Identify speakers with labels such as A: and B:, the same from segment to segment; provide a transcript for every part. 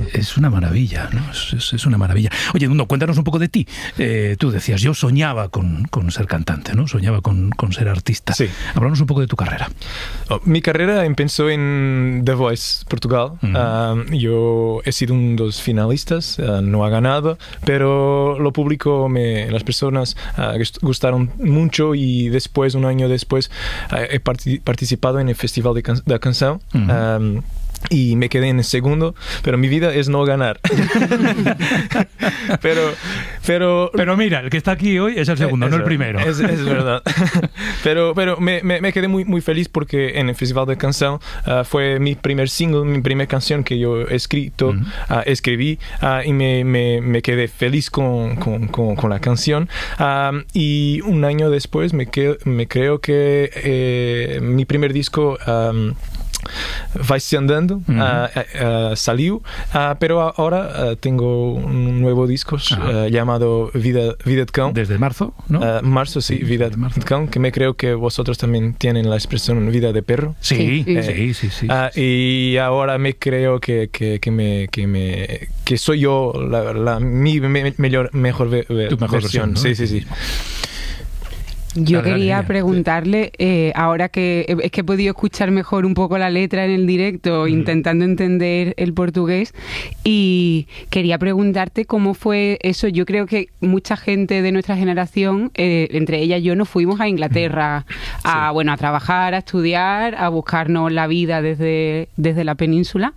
A: Es una maravilla, ¿no? Es una maravilla. Oye, Nuno, cuéntanos un poco de ti. Tú decías, yo soñaba con ser cantante, ¿no? Soñaba con ser artista.
B: Sí.
A: Háblanos un poco de tu carrera.
B: Mi carrera empezó en The Voice, Portugal. Yo he sido uno de los finalistas, no ha ganado, pero lo público, las personas gustaron mucho y después, un año después, he participado en el Festival de la Canción. Y me quedé en el segundo, pero mi vida es no ganar. pero
A: mira, el que está aquí hoy es el segundo, no el primero.
B: Es verdad. pero me quedé muy feliz porque en el Festival de Canción fue mi primer single, mi primera canción que yo he escribí, y me quedé feliz con la canción. Y un año después me creo que mi primer disco... Vai-se Andando salió, pero ahora tengo un nuevo disco llamado Vida de Cão.
A: Desde marzo, ¿no?
B: Marzo, sí, Vida de Cão, que me creo que vosotros también tienen la expresión Vida de Perro.
A: Sí.
B: Y ahora me creo que soy yo mi mejor versión, ¿no? Sí.
C: Yo quería preguntarle, ahora que es que he podido escuchar mejor un poco la letra en el directo, intentando entender el portugués, y quería preguntarte cómo fue eso. Yo creo que mucha gente de nuestra generación, entre ellas yo, nos fuimos a Inglaterra a trabajar, a estudiar, a buscarnos la vida desde la península.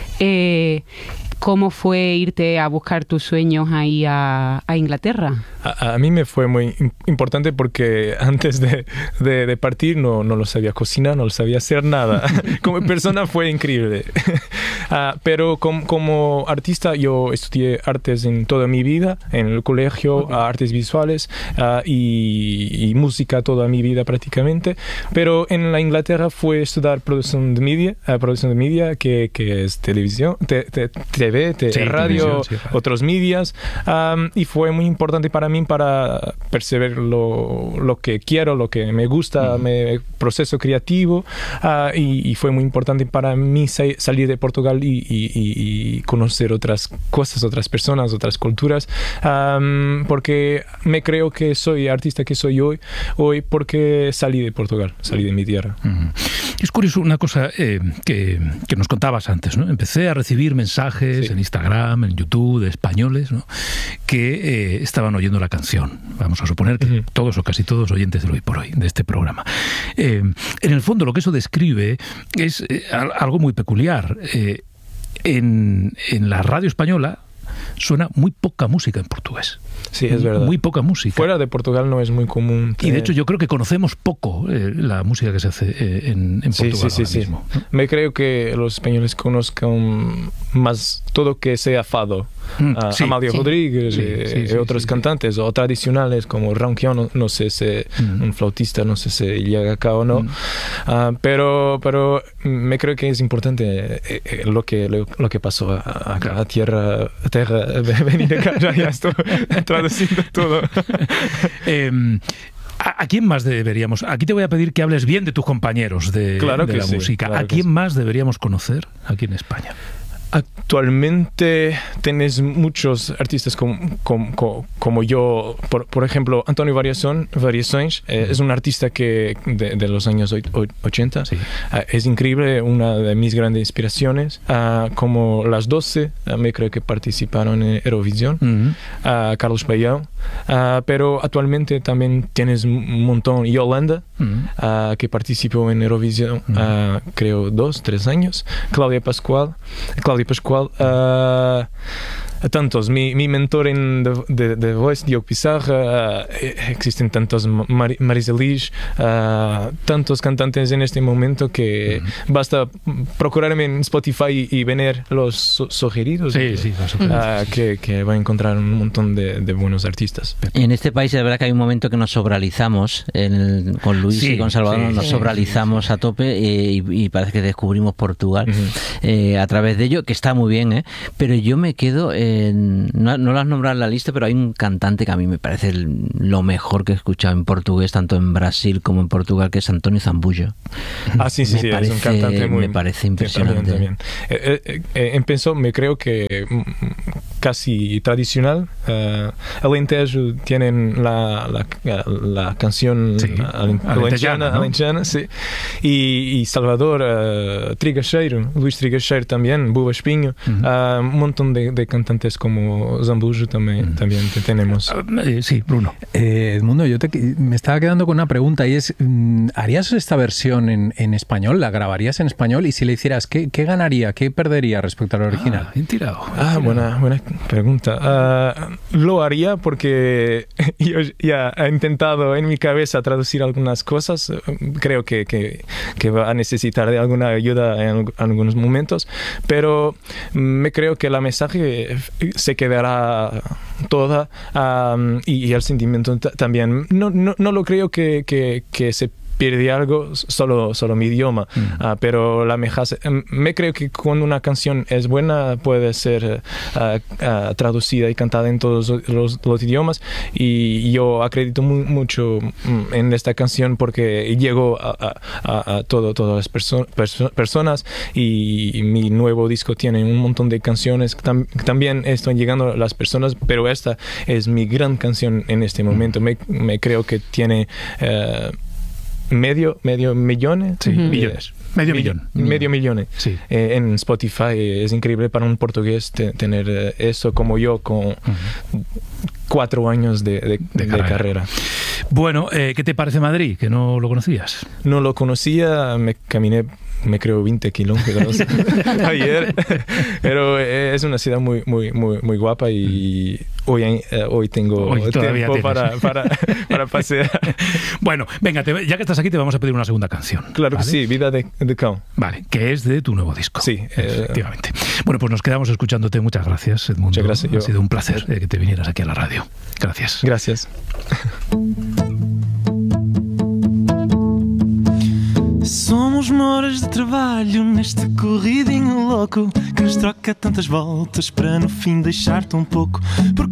C: ¿Cómo fue irte a buscar tus sueños ahí a Inglaterra?
B: A mí me fue muy importante porque antes de partir no lo sabía cocinar, no lo sabía hacer nada. Como persona fue increíble. Pero como artista yo estudié artes en toda mi vida, en el colegio, artes visuales y música toda mi vida prácticamente. Pero en la Inglaterra fue estudiar producción de media, que es televisión, TV, radio, otros medios, y fue muy importante para mí para percibir lo que quiero, lo que me gusta, mi proceso creativo, y fue muy importante para mí salir de Portugal y conocer otras cosas, otras personas, otras culturas, porque me creo que soy artista que soy hoy porque salí de Portugal, salí de mi tierra.
A: Es curioso una cosa que nos contabas antes, ¿no? Empecé a recibir mensajes en Instagram, en YouTube, de españoles, ¿no? Que estaban oyendo la canción. Vamos a suponer que todos o casi todos oyentes de Hoy por Hoy, de este programa. En el fondo lo que eso describe es algo muy peculiar. En la radio española suena muy poca música en portugués.
B: Sí, es verdad.
A: Muy poca música.
B: Fuera de Portugal no es muy común.
A: Y de hecho yo creo que conocemos poco la música que se hace en Portugal ahora mismo, ¿no?
B: Me creo que los españoles conozcan más todo que sea fado. Amália Rodríguez y otros cantantes o tradicionales como Ronquion, no sé si un flautista, no sé si llega acá o no, pero me creo que es importante lo que pasó acá a tierra venir acá, ya estoy traduciendo todo.
A: ¿A quién más deberíamos? Aquí te voy a pedir que hables bien de tus compañeros de la música.
B: Claro
A: ¿A quién más deberíamos conocer aquí en España?
B: Actualmente tenés muchos artistas como yo, por ejemplo, António Variações, es un artista que de los años 80, es increíble, una de mis grandes inspiraciones, como Las 12, me creo que participaron en Eurovisión, Carlos Payão, pero actualmente también tienes un montón, Yolanda, que participó en Eurovisión, creo 2-3 años, Cláudia Pascoal, tantos. Mi mentor en The Voice, Diogo Pissarra, existen tantos, Marisa Liz, tantos cantantes en este momento que basta procurarme en Spotify y ver los sugeridos, que va a encontrar un montón de buenos artistas.
D: En este país es verdad que hay un momento que nos sobralizamos, con Luis y con Salvador nos sobralizamos a tope, y parece que descubrimos Portugal a través de ello, que está muy bien, pero yo me quedo no lo has nombrado en la lista, pero hay un cantante que a mí me parece lo mejor que he escuchado en portugués, tanto en Brasil como en Portugal, que es Antonio Zambujo.
B: Sí, es un cantante
D: me parece impresionante.
B: También. Empezó, me creo que casi tradicional. Alentejo tienen la canción alentejana, sí. Y Salvador, Trigacheiro, Luis Trigacheiro también, Buba Espinho, un montón de cantantes como Zambujo también tenemos.
A: Sí, Bruno.
E: Edmundo, me estaba quedando con una pregunta y es, ¿harías esta versión en español? ¿La grabarías en español? Y si le hicieras, ¿qué ganaría? ¿Qué perdería respecto al original?
A: Bien tirado.
B: Buena pregunta. Lo haría porque yo ya he intentado en mi cabeza traducir algunas cosas. Creo que va a necesitar de alguna ayuda en algunos momentos, pero me creo que la mensaje se quedará toda y el sentimiento también. No lo creo que se pierde algo, solo mi idioma, pero me creo que cuando una canción es buena puede ser traducida y cantada en todos los idiomas, y yo acredito mucho en esta canción porque llegó a todas las personas, y mi nuevo disco tiene un montón de canciones que también están llegando a las personas, pero esta es mi gran canción en este momento. Me creo que tiene medio millón,
A: sí, millones. Medio millón.
B: Sí. En Spotify es increíble para un portugués tener eso como yo con 4 años de carrera.
A: Bueno, ¿qué te parece Madrid? ¿Que no lo conocías?
B: No lo conocía, me caminé, me creo 20 kilómetros ayer, pero es una ciudad muy guapa, y hoy tengo tiempo para pasear.
A: Bueno, venga, ya que estás aquí te vamos a pedir una segunda canción.
B: Claro, ¿vale? Que sí, Vida de Cão.
A: Vale, que es de tu nuevo disco.
B: Sí.
A: Efectivamente. Bueno, pues nos quedamos escuchándote. Muchas gracias, Edmundo.
B: Muchas gracias.
A: Ha sido un placer que te vinieras aquí a la radio. Gracias.
B: Gracias.
F: Somos horas de trabalho neste corridinho louco que nos troca tantas voltas para no fim deixar-te um pouco.